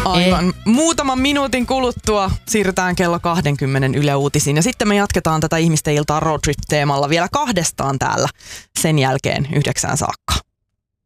Aivan. Muutaman minuutin kuluttua siirrytään kello 20 Yle Uutisiin. Ja sitten me jatketaan tätä ihmisten iltaa roadtrip-teemalla vielä kahdestaan täällä sen jälkeen 9 saakka.